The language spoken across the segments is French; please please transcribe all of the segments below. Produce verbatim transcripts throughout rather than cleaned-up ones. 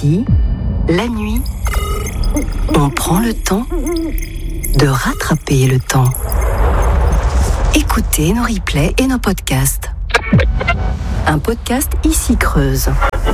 Ici, la nuit, on prend le temps de rattraper le temps. Écoutez nos replays et nos podcasts. Un podcast Ici Creuse.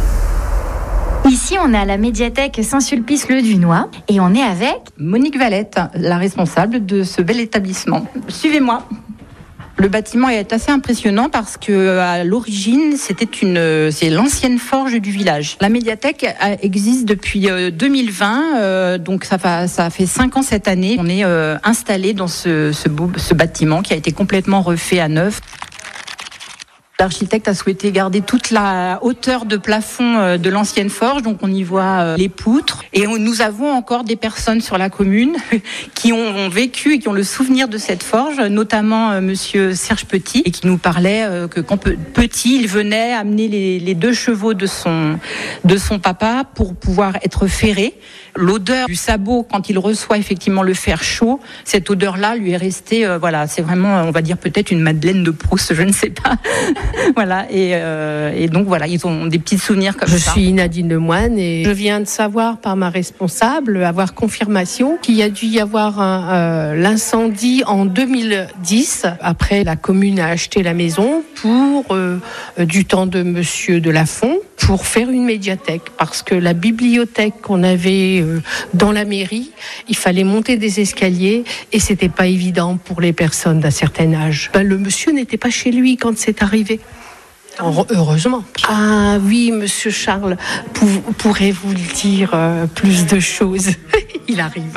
Ici, on est à la médiathèque Saint-Sulpice-le-Dunois et on est avec Monique Valette, la responsable de ce bel établissement. Suivez-moi. Le bâtiment est assez impressionnant parce que à l'origine, c'était une, c'est l'ancienne forge du village. La médiathèque existe depuis deux mille vingt, euh, donc ça fait ça fait cinq ans cette année. On est euh, installé dans ce, ce beau ce bâtiment qui a été complètement refait à neuf. L'architecte a souhaité garder toute la hauteur de plafond de l'ancienne forge, donc on y voit les poutres. Et nous avons encore des personnes sur la commune qui ont vécu et qui ont le souvenir de cette forge, notamment monsieur Serge Petit, et qui nous parlait que quand petit, il venait amener les, les deux chevaux de son, de son papa pour pouvoir être ferré. L'odeur du sabot, quand il reçoit effectivement le fer chaud, cette odeur-là lui est restée, euh, voilà, c'est vraiment, on va dire peut-être une Madeleine de Proust, je ne sais pas. Voilà, et, euh, et donc voilà, ils ont des petits souvenirs comme je ça. Je suis Nadine Lemoine et je viens de savoir par ma responsable, avoir confirmation qu'il y a dû y avoir un, euh, l'incendie en deux mille dix. Après, la commune a acheté la maison pour, euh, du temps de monsieur Delafont, pour faire une médiathèque, parce que la bibliothèque qu'on avait euh, dans la mairie, il fallait monter des escaliers et c'était pas évident pour les personnes d'un certain âge. Ben, le monsieur n'était pas chez lui quand c'est arrivé. Heureusement. Ah oui, monsieur Charles, pour, pourrez-vous le dire euh, plus de choses? Il arrive.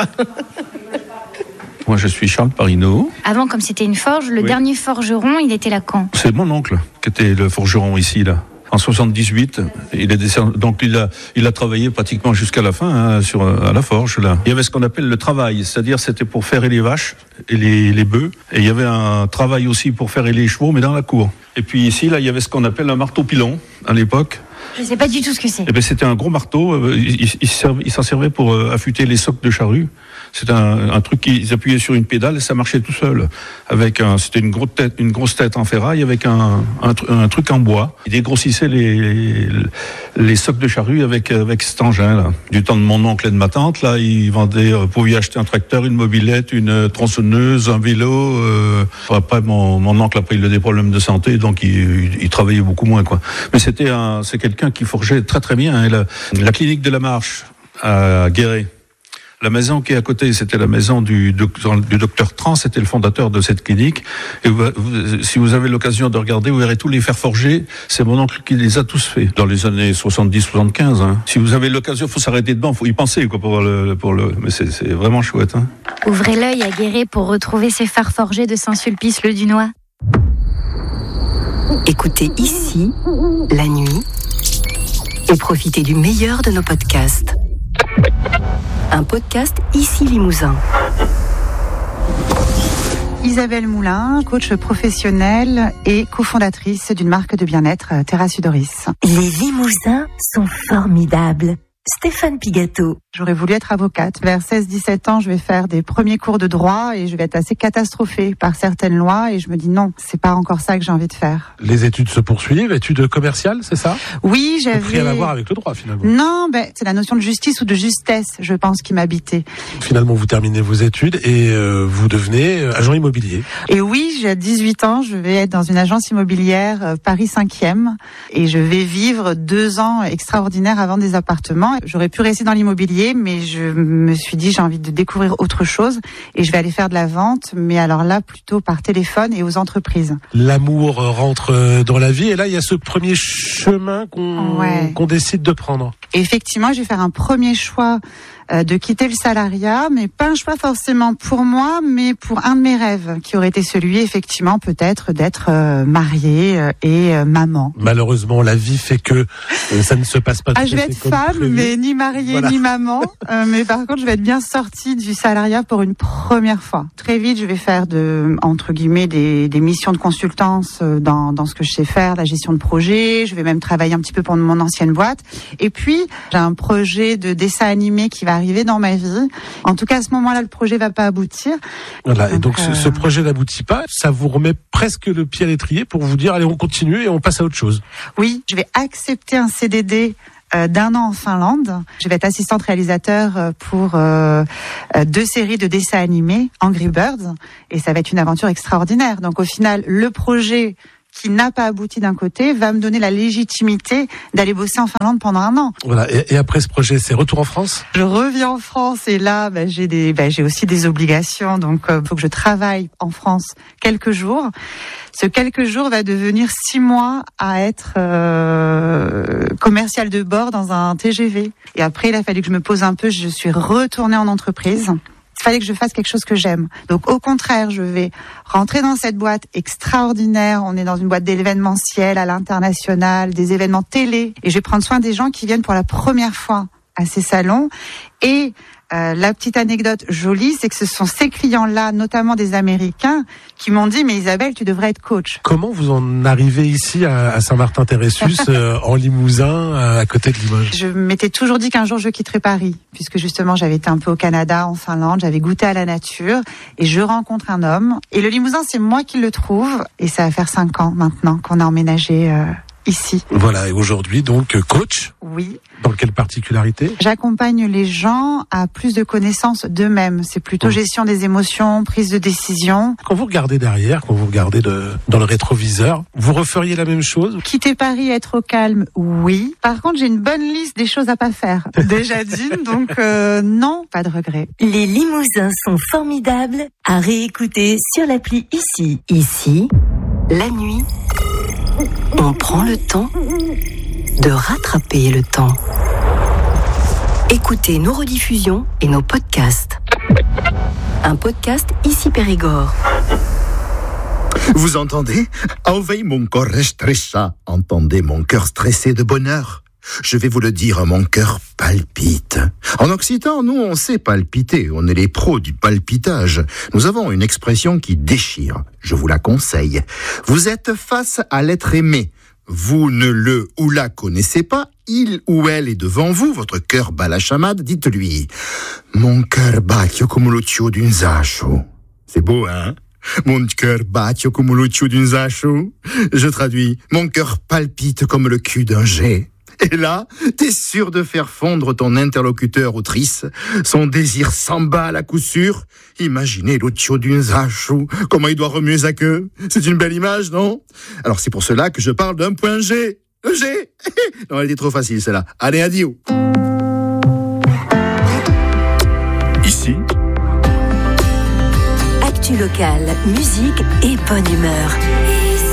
Moi, je suis Charles Parino. Avant, comme c'était une forge, le oui. dernier forgeron, il était là quand? C'est mon oncle qui était le forgeron ici, là. En soixante-dix-huit, il est décédé, donc il a, il a travaillé pratiquement jusqu'à la fin hein, sur à la forge là. Il y avait ce qu'on appelle le travail, c'est-à-dire c'était pour faire les vaches et les, les bœufs, et il y avait un travail aussi pour faire les chevaux, mais dans la cour. Et puis ici là, il y avait ce qu'on appelle un marteau pilon à l'époque. Je ne sais pas du tout ce que c'est. Eh ben, c'était un gros marteau, il, il, il, servait, il s'en servait pour affûter les socs de charrue. C'était un, un truc qu'ils appuyaient sur une pédale et ça marchait tout seul. Avec un, c'était une grosse tête, une grosse tête en ferraille avec un, un, un truc en bois. Il dégrossissait les, les, les socs de charrue avec, avec cet engin là. Du temps de mon oncle et de ma tante, là, ils vendaient, vous pouviez acheter un tracteur, une mobilette, une tronçonneuse, un vélo. Euh, après, mon, mon oncle après il a des problèmes de santé, donc il, il, il travaillait beaucoup moins quoi. Mais c'était un, c'est quelqu'un qui forgeait très très bien. Hein. La, la clinique de la Marche à Guéret. La maison qui est à côté, c'était la maison du, du, du docteur Tran, c'était le fondateur de cette clinique. Et vous, vous, si vous avez l'occasion de regarder, vous verrez tous les fers forgés. C'est mon oncle qui les a tous faits dans les années soixante-dix soixante-quinze. Hein. Si vous avez l'occasion, il faut s'arrêter dedans, il faut y penser quoi, pour le, pour le. Mais c'est, c'est vraiment chouette. Hein. Ouvrez l'œil à Guéret pour retrouver ces fers forgés de Saint-Sulpice-le-Dunois. Écoutez Ici, la nuit, et profitez du meilleur de nos podcasts. Un podcast Ici Limousin. Isabelle Moulin, coach professionnelle et cofondatrice d'une marque de bien-être, Terra Sudoris. Les Limousins sont formidables. Stéphane Pigato. J'aurais voulu être avocate. Vers seize dix-sept ans, je vais faire des premiers cours de droit et je vais être assez catastrophée par certaines lois et je me dis non, c'est pas encore ça que j'ai envie de faire. Les études se poursuivent, études commerciales, c'est ça? Oui, j'avais... Rien à voir avec le droit finalement. Non, ben, c'est la notion de justice ou de justesse, je pense, qui m'habitait. Finalement, vous terminez vos études et euh, vous devenez agent immobilier. Et oui, j'ai dix-huit ans, je vais être dans une agence immobilière euh, Paris cinquième et je vais vivre deux ans extraordinaires avant des appartements. J'aurais pu rester dans l'immobilier, mais je me suis dit j'ai envie de découvrir autre chose et je vais aller faire de la vente, mais alors là plutôt par téléphone et aux entreprises. L'amour rentre dans la vie et là il y a ce premier chemin qu'on, ouais. qu'on décide de prendre. Et effectivement, je vais faire un premier choix euh, de quitter le salariat, mais pas un choix forcément pour moi, mais pour un de mes rêves, qui aurait été celui, effectivement, peut-être d'être euh, mariée euh, et euh, maman. Malheureusement, la vie fait que euh, ça ne se passe pas. Ah, tout je vais à fait être comme femme, prévu. mais ni mariée Voilà. ni maman. Euh, mais par contre, je vais être bien sortie du salariat pour une première fois. Très vite, je vais faire de, entre guillemets, des, des missions de consultance dans, dans ce que je sais faire, la gestion de projet. Je vais même travailler un petit peu pour mon ancienne boîte. Et puis, j'ai un projet de dessin animé qui va arriver dans ma vie. En tout cas, à ce moment-là, le projet va pas aboutir. Voilà. Et donc, euh... ce, ce projet n'aboutit pas. Ça vous remet presque le pied à l'étrier pour vous dire, allez, on continue et on passe à autre chose. Oui, je vais accepter un C D D euh, d'un an en Finlande. Je vais être assistante réalisateur pour euh, deux séries de dessins animés, Angry Birds, et ça va être une aventure extraordinaire. Donc au final, le projet qui n'a pas abouti d'un côté va me donner la légitimité d'aller bosser en Finlande pendant un an. Voilà. Et, et après ce projet, c'est retour en France ? Je reviens en France et là, bah, j'ai des, bah, j'ai aussi des obligations. Donc, il euh, faut que je travaille en France quelques jours. Ce quelques jours va devenir six mois à être euh, commercial de bord dans un T G V. Et après, il a fallu que je me pose un peu. Je suis retournée en entreprise. Il fallait que je fasse quelque chose que j'aime. Donc, au contraire, je vais rentrer dans cette boîte extraordinaire. On est dans une boîte d'événementiel à l'international, des événements télé. Et je vais prendre soin des gens qui viennent pour la première fois à ces salons. Et euh, la petite anecdote jolie, c'est que ce sont ces clients-là, notamment des Américains, qui m'ont dit « Mais Isabelle, tu devrais être coach ». Comment vous en arrivez ici à, à Saint-Martin-Terressus, euh, en Limousin, à côté de Limoges ? Je m'étais toujours dit qu'un jour je quitterais Paris, puisque justement j'avais été un peu au Canada, en Finlande, j'avais goûté à la nature, et je rencontre un homme. Et le Limousin, c'est moi qui le trouve, et ça va faire cinq ans maintenant qu'on a emménagé euh, ici. Voilà, et aujourd'hui donc coach. Oui. Dans quelle particularité ? J'accompagne les gens à plus de connaissances d'eux-mêmes. C'est plutôt gestion des émotions, prise de décision. Quand vous regardez derrière, quand vous regardez de, dans le rétroviseur, vous referiez la même chose ? Quitter Paris, être au calme, oui. Par contre, j'ai une bonne liste des choses à pas faire. Déjà d'une, donc euh, non, pas de regret. Les Limousins sont formidables à réécouter sur l'appli Ici. Ici, la nuit, on prend le temps de rattraper le temps. Écoutez nos rediffusions et nos podcasts. Un podcast Ici Périgord. Vous entendez ? En veille, mon corps est stressé. Entendez mon cœur stressé de bonheur. Je vais vous le dire, mon cœur palpite. En occitan, nous, on sait palpiter. On est les pros du palpitage. Nous avons une expression qui déchire. Je vous la conseille. Vous êtes face à l'être aimé. Vous ne le ou la connaissez pas, il ou elle est devant vous, votre cœur bat la chamade, dites-lui « Mon cœur batte come l'occhio d'un zacho ». C'est beau, hein ? Mon cœur batte comme l'occhio d'un zacho. Je traduis « Mon cœur palpite comme le cul d'un jet ». Et là, t'es sûr de faire fondre ton interlocuteur autrice. Son désir s'emballe à coup sûr. Imaginez l'occhio d'un zacho, comment il doit remuer sa queue. C'est une belle image, non ? Alors c'est pour cela que je parle d'un point G. Le G. Non, elle était trop facile, celle-là. Allez, adieu. Ici, actu locale, musique et bonne humeur.